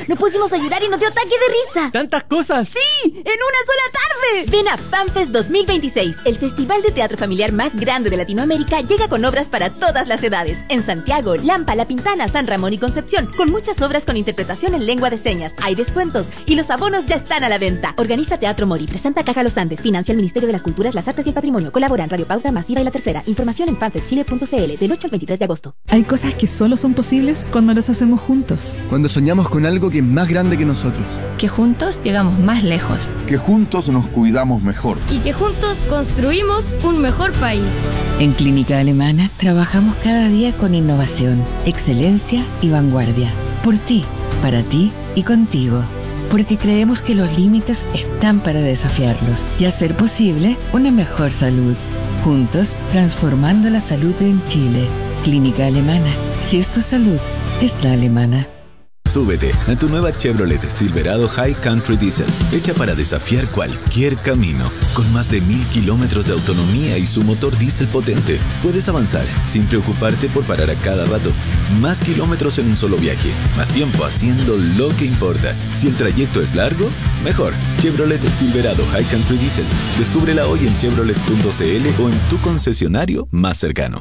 No pusimos a llorar y nos dio ataque de risa. ¡Tantas cosas! ¡Sí! ¡En una sola tarde! Ven a FanFest 2026. El festival de teatro familiar más grande de Latinoamérica llega con obras para todas las edades. En Santiago, Lampa, La Pintana, San Ramón y Concepción. Con muchas obras con interpretación en lengua de señas. Hay descuentos y los abonos ya están a la venta. Organiza Teatro Mori. Presenta Caja Los Andes. Financia el Ministerio de las Culturas, las Artes y el Patrimonio. Colaboran Radio Pauta, Masiva y La Tercera. Información en fanfestchile.cl del 8 al 23 de agosto. Hay cosas que solo son posibles cuando las hacemos juntos. Cuando soñamos con algo que es más grande que nosotros. Que juntos llegamos más lejos. Que juntos nos cuidamos mejor. Y que juntos construimos un mejor país. En Clínica Alemana trabajamos cada día con innovación, excelencia y vanguardia. Por ti, para ti y contigo. Porque creemos que los límites están para desafiarlos y hacer posible una mejor salud. Juntos, transformando la salud en Chile. Clínica Alemana. Si es tu salud, es la alemana. Súbete a tu nueva Chevrolet Silverado High Country Diesel, hecha para desafiar cualquier camino. Con más de 1000 kilómetros de autonomía y su motor diésel potente, puedes avanzar sin preocuparte por parar a cada rato. Más kilómetros en un solo viaje, más tiempo haciendo lo que importa. Si el trayecto es largo, mejor. Chevrolet Silverado High Country Diesel. Descúbrela hoy en chevrolet.cl o en tu concesionario más cercano.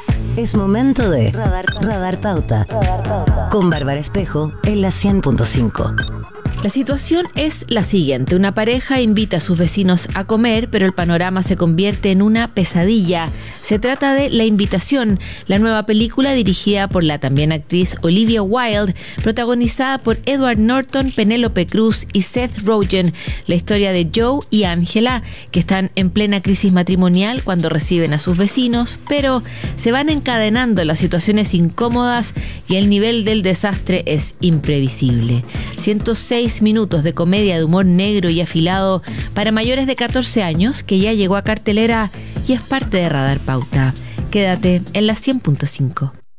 Es momento de Radar Pauta con Bárbara Espejo en la 100.5. La situación es la siguiente. Una pareja invita a sus vecinos a comer, pero el panorama se convierte en una pesadilla. Se trata de La Invitación, la nueva película dirigida por la también actriz Olivia Wilde, protagonizada por Edward Norton, Penélope Cruz y Seth Rogen. La historia de Joe y Angela, que están en plena crisis matrimonial cuando reciben a sus vecinos, pero se van encadenando las situaciones incómodas y el nivel del desastre es imprevisible. 106 minutos de comedia de humor negro y afilado para mayores de 14 años que ya llegó a cartelera y es parte de Radar Pauta. Quédate en la 100.5.